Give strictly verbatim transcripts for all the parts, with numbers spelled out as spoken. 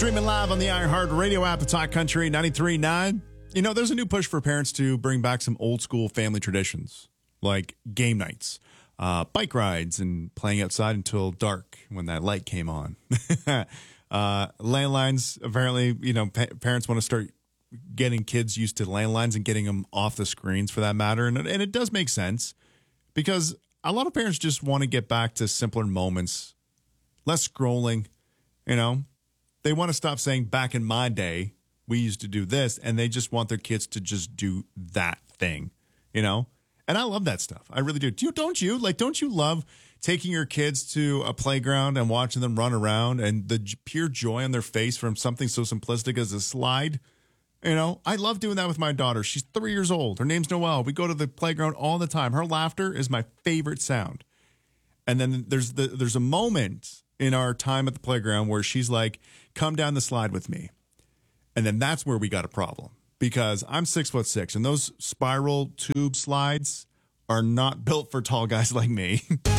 Streaming live on the iHeart Radio app, it's Hot Country ninety-three point nine. You know, there's a new push for parents to bring back some old school family traditions, like game nights, uh, bike rides, and playing outside until dark when that light came on. uh, landlines, apparently, you know, pa- parents want to start getting kids used to landlines and getting them off the screens for that matter. And, and it does make sense because a lot of parents just want to get back to simpler moments, less scrolling, you know. They want to stop saying back in my day, we used to do this, and they just want their kids to just do that thing, you know? And I love that stuff. I really do. Do you, don't you? Like, don't you love taking your kids to a playground and watching them run around and the j- pure joy on their face from something so simplistic as a slide? You know, I love doing that with my daughter. She's three years old. Her name's Noelle. We go to the playground all the time. Her laughter is my favorite sound. And then there's the there's a moment in our time at the playground where she's like, come down the slide with me. And then that's where we got a problem because I'm six foot six and those spiral tube slides are not built for tall guys like me.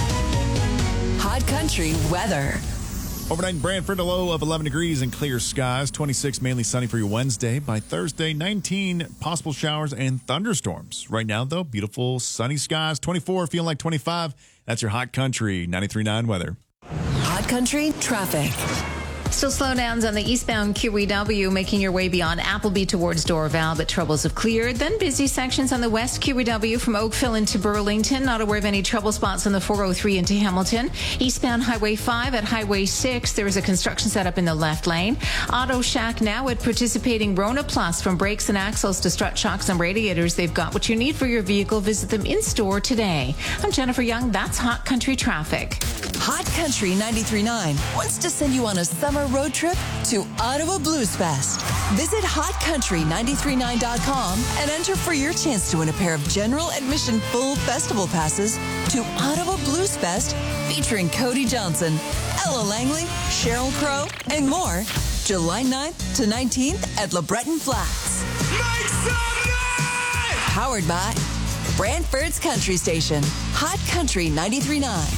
Hot Country weather. Overnight in Brantford, a low of eleven degrees and clear skies. twenty-six mainly sunny for your Wednesday. By Thursday, nineteen possible showers and thunderstorms. Right now, though, beautiful sunny skies. twenty-four, feeling like twenty-five. That's your Hot Country ninety-three point nine weather. Hot Country traffic. Still slowdowns on the eastbound Q E W, making your way beyond Appleby towards Dorval, but troubles have cleared. Then busy sections on the west Q E W from Oakville into Burlington. Not aware of any trouble spots on the four oh three into Hamilton. Eastbound Highway five at Highway six, there is a construction setup in the left lane. Auto Shack now at participating Rona Plus. From brakes and axles to strut shocks and radiators, they've got what you need for your vehicle. Visit them in store today. I'm Jennifer Young. That's Hot Country traffic. Hot Country ninety-three point nine wants to send you on a summer road trip to Ottawa Blues Fest. Visit hot country nine three nine dot com and enter for your chance to win a pair of general admission full festival passes to Ottawa Blues Fest featuring Cody Johnson, Ella Langley, Sheryl Crow, and more. July ninth to nineteenth at LeBreton Flats. Make some noise! Powered by Brantford's Country Station. Hot Country ninety-three point nine.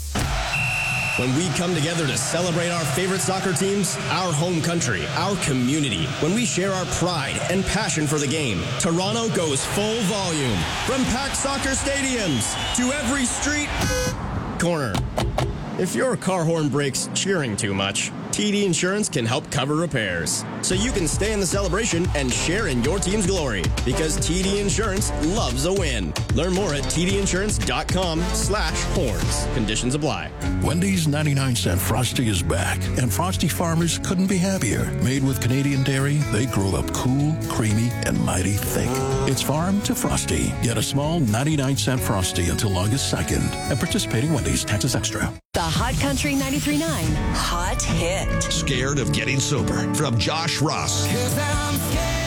When we come together to celebrate our favorite soccer teams, our home country, our community, when we share our pride and passion for the game, Toronto goes full volume. From packed soccer stadiums to every street corner. If your car horn breaks cheering too much, T D Insurance can help cover repairs. So you can stay in the celebration and share in your team's glory. Because T D Insurance loves a win. Learn more at tdinsurance.com slash horns. Conditions apply. Wendy's ninety-nine cent Frosty is back, and Frosty farmers couldn't be happier. Made with Canadian dairy, they grow up cool, creamy, and mighty thick. It's farm to Frosty. Get a small ninety-nine cent Frosty until August second at participating Wendy's. Taxes extra. The Hot Country ninety-three point nine Hot Hit. Scared of getting sober from Josh Ross. Cause I'm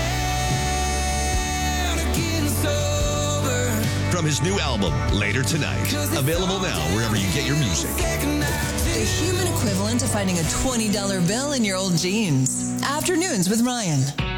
scared of getting sober. From his new album, Later Tonight. Available now wherever you get your music. The human equivalent of finding a twenty dollar bill in your old jeans. Afternoons with Ryan.